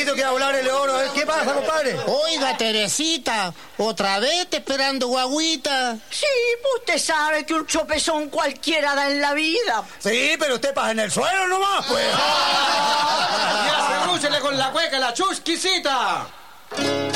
chiquito que va a volar el oro. ¿Qué pasa, compadre? Oiga, Teresita, ¿otra vez te esperando guagüita? Sí, usted sabe que un chopezón cualquiera da en la vida. Sí, pero usted pasa en el suelo nomás, pues. ¡Ya se rúchele con la cueca, la chusquisita!